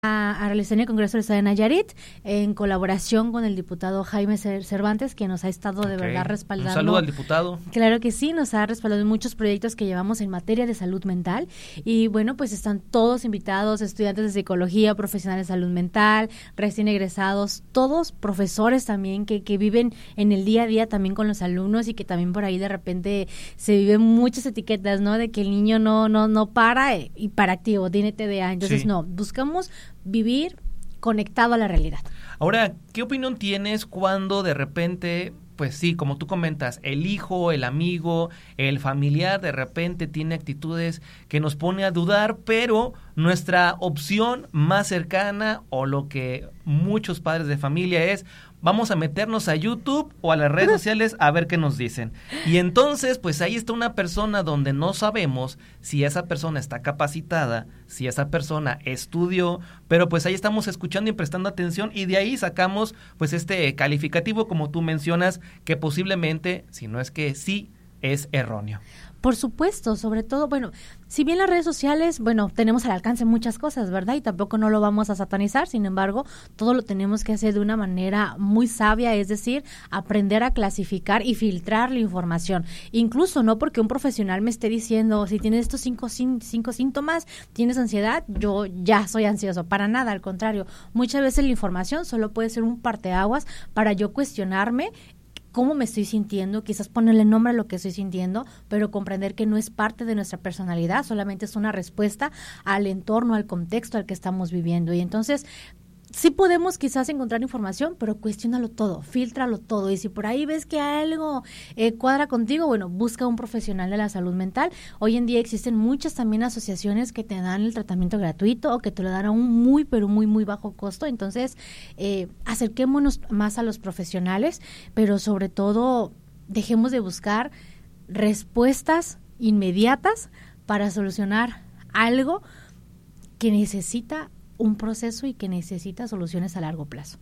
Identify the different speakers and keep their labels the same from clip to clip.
Speaker 1: a realizar el Congreso del Estado de Nayarit en colaboración con el diputado Jaime Cervantes, que nos ha estado de verdad respaldando.
Speaker 2: Un saludo al diputado.
Speaker 1: Claro que sí, nos ha respaldado en muchos proyectos que llevamos en materia de salud mental y bueno, pues están todos invitados, estudiantes de psicología, profesionales de salud mental, recién egresados, todos profesores también que viven en el día a día también con los alumnos y que también por ahí de repente se viven muchas etiquetas, ¿no? De que el niño no para hiperactivo, tiene TDA, entonces no, buscamos vivir conectado a la realidad.
Speaker 2: Ahora, ¿qué opinión tienes cuando de repente, pues sí, como tú comentas, el hijo, el amigo, el familiar de repente tiene actitudes que nos pone a dudar, pero nuestra opción más cercana o lo que muchos padres de familia es: vamos a meternos a YouTube o a las redes sociales a ver qué nos dicen. Y entonces, pues ahí está una persona donde no sabemos si esa persona está capacitada, si esa persona estudió, pero pues ahí estamos escuchando y prestando atención y de ahí sacamos pues este calificativo, como tú mencionas, que posiblemente, si no es que sí, es erróneo.
Speaker 1: Por supuesto, sobre todo, bueno, si bien las redes sociales, bueno, tenemos al alcance muchas cosas, ¿verdad? Y tampoco no lo vamos a satanizar, sin embargo, todo lo tenemos que hacer de una manera muy sabia, es decir, aprender a clasificar y filtrar la información. Incluso no porque un profesional me esté diciendo, si tienes estos cinco síntomas, tienes ansiedad, yo ya soy ansioso, para nada, al contrario. Muchas veces la información solo puede ser un parteaguas para yo cuestionarme cómo me estoy sintiendo, quizás ponerle nombre a lo que estoy sintiendo, pero comprender que no es parte de nuestra personalidad, solamente es una respuesta al entorno, al contexto al que estamos viviendo. Y entonces, sí podemos quizás encontrar información, pero cuestiónalo todo, fíltralo todo. Y si por ahí ves que algo cuadra contigo, bueno, busca un profesional de la salud mental. Hoy en día existen muchas también asociaciones que te dan el tratamiento gratuito o que te lo dan a un muy, pero muy, muy bajo costo. Entonces, acerquémonos más a los profesionales, pero sobre todo dejemos de buscar respuestas inmediatas para solucionar algo que necesita un proceso y que necesita soluciones a largo plazo.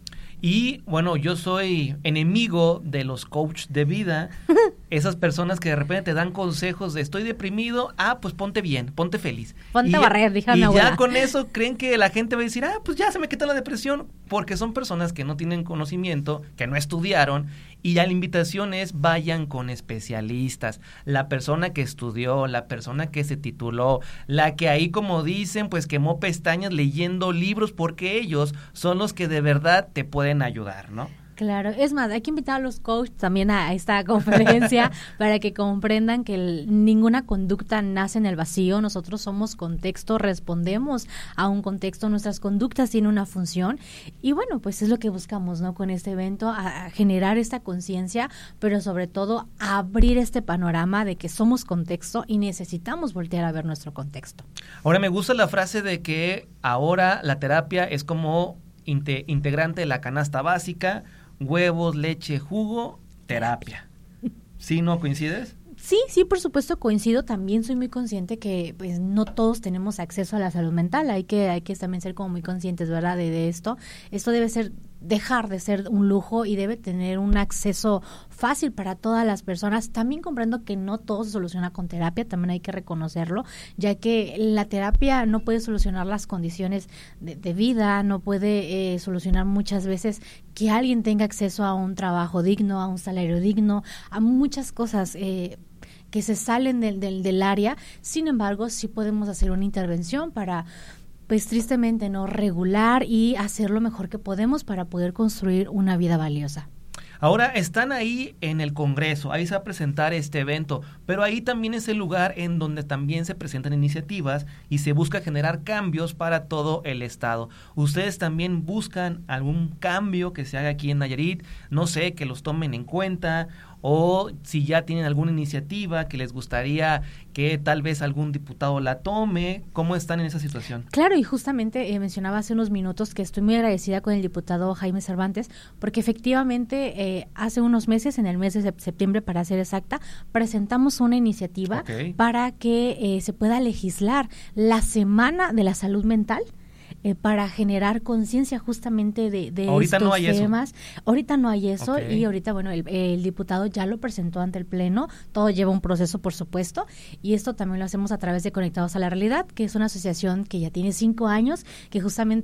Speaker 2: Y bueno, yo soy enemigo de los coaches de vida, esas personas que de repente te dan consejos de estoy deprimido, pues ponte bien, ponte feliz.
Speaker 1: Ponte a barrer, dijo mi abuela.
Speaker 2: Y ya con eso creen que la gente va a decir, pues ya se me quita la depresión, porque son personas que no tienen conocimiento, que no estudiaron, y ya la invitación es vayan con especialistas, la persona que estudió, la persona que se tituló, la que ahí como dicen, pues quemó pestañas leyendo libros, porque ellos son los que de verdad te pueden ayudar, ¿no?
Speaker 1: Claro, es más, hay que invitar a los coaches también a esta conferencia para que comprendan que ninguna conducta nace en el vacío, nosotros somos contexto, respondemos a un contexto, nuestras conductas tienen una función y bueno, pues es lo que buscamos, ¿no? Con este evento, a generar esta conciencia, pero sobre todo a abrir este panorama de que somos contexto y necesitamos voltear a ver nuestro contexto.
Speaker 2: Ahora me gusta la frase de que ahora la terapia es como integrante de la canasta básica: huevos, leche, jugo, terapia. ¿Sí, no coincides?
Speaker 1: Sí, por supuesto coincido. También soy muy consciente que pues no todos tenemos acceso a la salud mental. Hay que también ser como muy conscientes, ¿verdad? De esto. Esto debe dejar de ser un lujo y debe tener un acceso fácil para todas las personas. También comprendo que no todo se soluciona con terapia, también hay que reconocerlo, ya que la terapia no puede solucionar las condiciones de vida, no puede solucionar muchas veces que alguien tenga acceso a un trabajo digno, a un salario digno, a muchas cosas que se salen del área. Sin embargo, sí podemos hacer una intervención para, pues tristemente, no regular y hacer lo mejor que podemos para poder construir una vida valiosa.
Speaker 2: Ahora están ahí en el Congreso, ahí se va a presentar este evento, pero ahí también es el lugar en donde también se presentan iniciativas y se busca generar cambios para todo el estado. ¿Ustedes también buscan algún cambio que se haga aquí en Nayarit? No sé, que los tomen en cuenta, o si ya tienen alguna iniciativa que les gustaría que tal vez algún diputado la tome. ¿Cómo están en esa situación?
Speaker 1: Claro, y justamente mencionaba hace unos minutos que estoy muy agradecida con el diputado Jaime Cervantes, porque efectivamente hace unos meses, en el mes de septiembre para ser exacta, presentamos una iniciativa para que se pueda legislar la Semana de la Salud Mental para generar conciencia justamente de
Speaker 2: ahorita
Speaker 1: estos
Speaker 2: no hay
Speaker 1: temas. Ahorita no hay eso,
Speaker 2: Okay.
Speaker 1: y ahorita, bueno, el diputado ya lo presentó ante el Pleno. Todo lleva un proceso, por supuesto, y esto también lo hacemos a través de Conectados a la Realidad, que es una asociación que ya tiene 5 años, que justamente